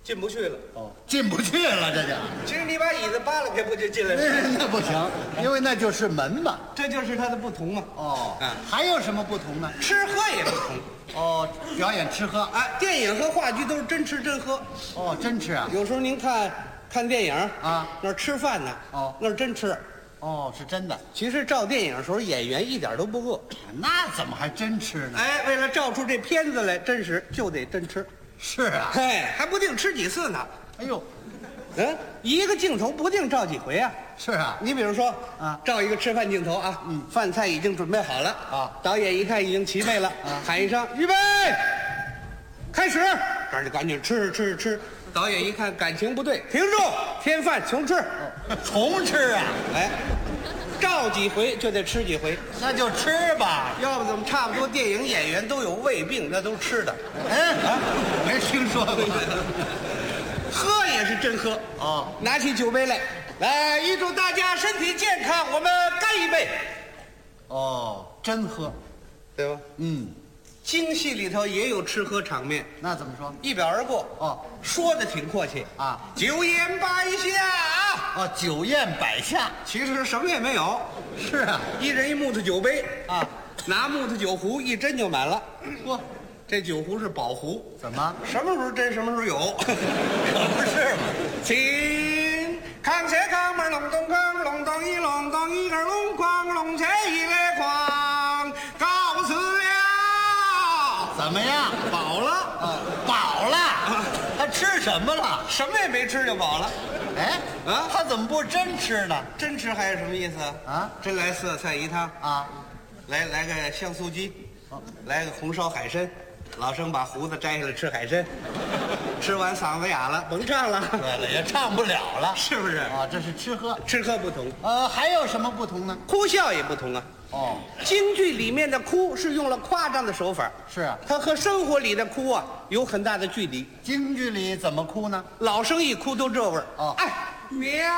进不去了。 哦，进不去了，这就。 其实你把椅子扒拉开，不就进来了？ 那不行，因为那就是门嘛。 这就是它的不同嘛。 哦， 啊， 还有什么不同呢？ 吃喝也不同。 哦，表演吃喝。 啊，电影和话剧都是真吃真喝。 哦，真吃啊。 有时候您看电影啊， 那儿吃饭呢。 哦， 那是真吃。 哦，是真的。 其实照电影的时候，演员一点都不饿。 那怎么还真吃呢？ 哎，为了照出这片子来真实，就得真吃。 是啊。 嘿，还不定吃几次呢。 哎呦， 一个镜头不定照几回啊。 是啊。 你比如说啊， 照一个吃饭镜头啊，饭菜已经准备好了啊， 导演一看已经齐备了，喊一声预备，开始，这儿就赶紧吃。导演一看感情不对，停住，添饭重吃， 重吃啊。 哎，照几回就得吃几回， 那就吃吧。 要不怎么差不多电影演员都有胃病，那都是吃的。 没听说过。 喝也是真喝哦， 拿起酒杯来，预祝大家身体健康，我们干一杯。 哦，真喝。 对吧？京戏里头也有吃喝场面， 那怎么说？ 一表而过。 哦， 说的挺阔气啊， 酒宴摆下。 哦，酒宴摆下。 其实什么也没有。 是啊。 一人一木头酒杯啊， 拿木头酒壶一斟就满了。 嚯， 这酒壶是宝壶。 怎么？ 什么时候斟什么时候有。 可不是嘛。 请康车康门隆咚康隆咚一个隆哐隆车一来哐，告辞了。 怎么样？ 饱了啊，饱了。他吃什么了？ 什么也没吃就饱了。 哎， 啊， 他怎么不真吃呢？ 真吃还是什么意思啊？ 真来色菜一汤啊， 来个香酥鸡，来个红烧海参。老生把胡子摘下来吃海参，吃完嗓子哑了，甭唱了。 对了，也唱不了了， 是不是？ 啊，这是吃喝。 吃喝不同。 还有什么不同呢？ 哭笑也不同啊。 哦， 京剧里面的哭是用了夸张的手法， 是啊， 它和生活里的哭啊有很大的距离。 京剧里怎么哭呢？ 老生一哭都这味儿。 哦， 哎，娘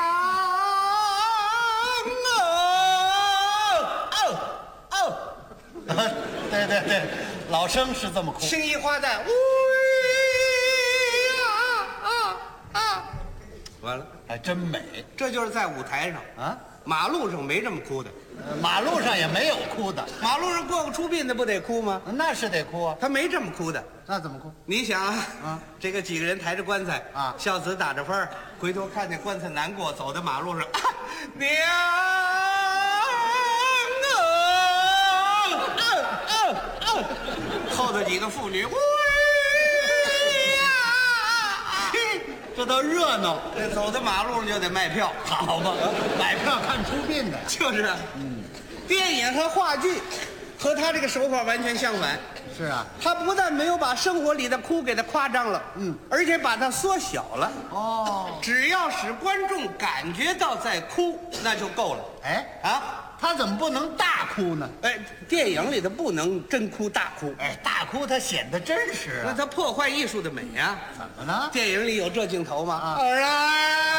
对，老生是这么哭。 青衣花旦，完了， 还真美。 这就是在舞台上啊， 马路上没这么哭的。 马路上也没有哭的。 马路上过个出殡的不得哭吗？ 那是得哭啊。 他没这么哭的。 那怎么哭？ 你想啊，这个几个人抬着棺材啊， 孝子打着幡儿，回头看见棺材难过，走在马路上，娘后头几个妇女， 这都热闹。 这走在马路上就得卖票， 好嘛，买票看出殡的。 就是啊。电影和话剧和他这个手法完全相反。 是啊， 他不但没有把生活里的哭给他夸张了，而且把它缩小了。 哦， 只要使观众感觉到在哭，那就够了。 哎啊， 他怎么不能大哭呢？ 哎，电影里头不能真哭大哭， 哎，大哭它显得真实啊。 那它破坏艺术的美呀。 怎么呢？ 电影里有这镜头吗？ 啊， 儿啊，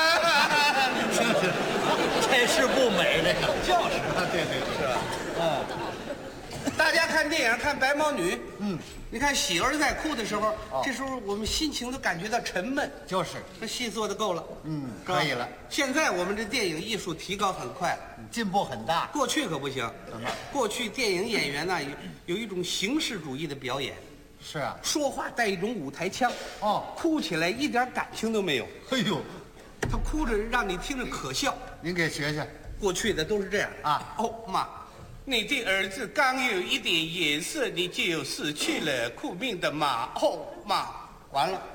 这是不美，这个就是啊，对， 是吧？大家看电影看白毛女，你看喜儿在哭的时候，这时候我们心情都感觉到沉闷。 就是， 这戏做的够了， 可以了。 现在我们这电影艺术提高很快了， 进步很大。 过去可不行。 怎么？ 过去电影演员呢有一种形式主义的表演， 是啊， 说话带一种舞台腔，哭起来一点感情都没有。 哎呦， 他哭着让你听着可笑。 您给学学。 过去的都是这样啊。 哦妈，你的儿子刚有一点颜色，你就死去了，苦命的妈。哦妈，完了，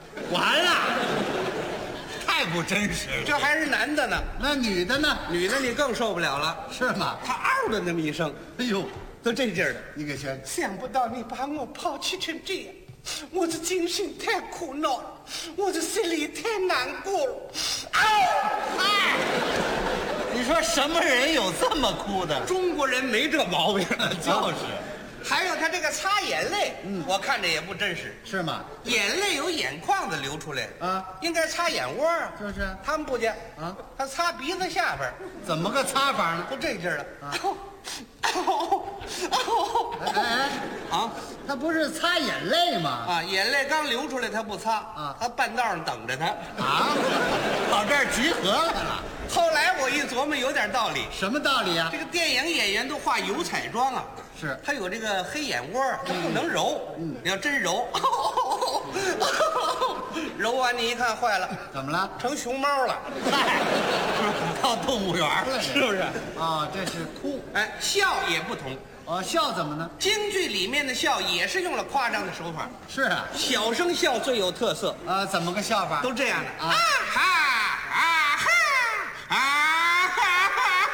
太不真实了。 这还是男的呢， 那女的呢？ 女的你更受不了了， 是吗？ 他嗷的那么一声， 哎呦， 都这劲儿的。 你给学。 想不到你把我抛弃成这样，我的精神太苦恼了，我的心里太难过了。 你说什么人有这么哭的？ 中国人没这毛病， 就是。 还有他这个擦眼泪，我看着也不真实。 是吗？ 眼泪有眼眶子流出来啊， 应该擦眼窝啊。 就是他们不见啊， 他擦鼻子下边。 怎么个擦法呢？ 都这劲儿了。 哎， 啊他不是擦眼泪吗？ 啊！眼泪刚流出来，他不擦啊他半道上等着他。 啊，跑这儿集合来了， 后来我一琢磨，有点道理。 什么道理啊这？个电影演员都化油彩妆啊， 是他有这个黑眼窝，他不能揉。你要真揉，揉完你一看坏了， 怎么了？ 成熊猫了， 嗨，到动物园了， 是不是？ 啊，这是哭。 哎，笑也不同。 哦，笑怎么呢？ 京剧里面的笑也是用了夸张的手法， 是啊， 小生笑最有特色， 怎么个笑法？ 都这样的啊哈啊哈啊哈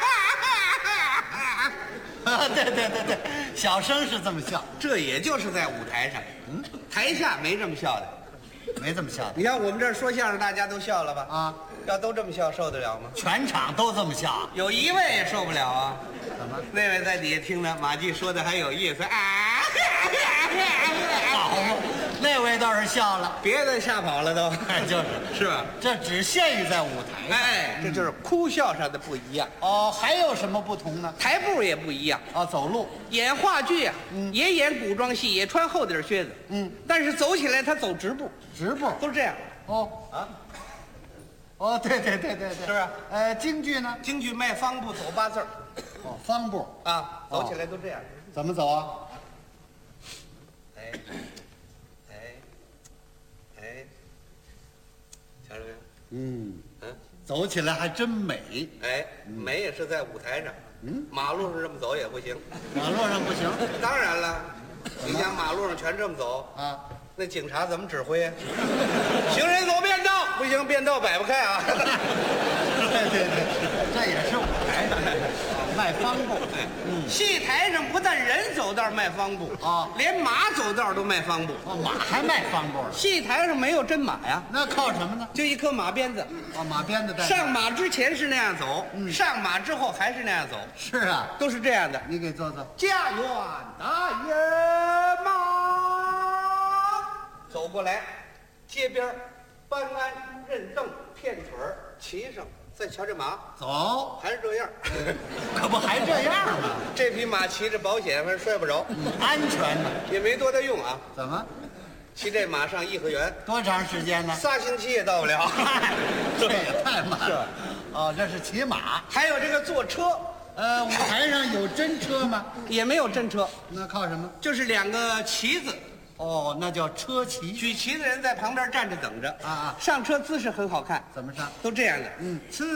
哈， 对，小生是这么笑， 这也就是在舞台上，台下没这么笑的。 没这么笑的你看我们这儿说相声，大家都笑了吧？ 啊， 要都这么笑，受得了吗？ 全场都这么笑， 有一位也受不了啊。 怎么？ 那位在底下听着，马季说的还有意思啊， 好嘛，那位倒是笑了， 别的吓跑了都， 就是是吧？ 这只限于在舞台上。 哎，这就是哭笑上的不一样， 哦，还有什么不同呢？ 台步也不一样。 哦，走路， 演话剧啊，也演古装戏，也穿厚底靴子，但是走起来他走直步， 直步。 都这样。 哦啊， 哦，对，是不是？ 京剧呢？ 京剧迈方步走8字儿哦，方步， 啊，走起来都这样。 怎么走啊？ 哎，瞧着没有？ 嗯， 嗯， 走起来还真美。 哎，美也是在舞台上，马路上这么走也不行。 网络上不行当然了，你想马路上全这么走， 啊。 那警察怎么指挥啊？行人走便道，不行，便道摆不开啊。 对，这也是舞台上迈方步。 戏台上不但人走道迈方步啊连马走道都迈方步。 哦，马还迈方步了， 戏台上没有真马呀， 那靠什么呢？ 就一颗马鞭子。 哦，马鞭子带上马之前是那样走，上马之后还是那样走， 是啊， 都是这样的。 你给做做。 家园大爷马，走过来，街边儿搬鞍认凳片腿儿骑上，再瞧这马走， 还是这样。 可不还这样吗？ 这匹马骑着保险，反正摔不着， 安全呢？ 也没多大用啊。 怎么？ 骑这马上颐和园多长时间呢？ 3星期也到不了。 这也太慢是吧了。哦，这是骑马。 还有这个坐车， 舞台上有真车吗？ 也没有真车， 那靠什么？ 就是2个旗子， 哦，那叫车骑。 举旗的人在旁边站着等着啊上车姿势很好看， 怎么上？ 都这样的。 吃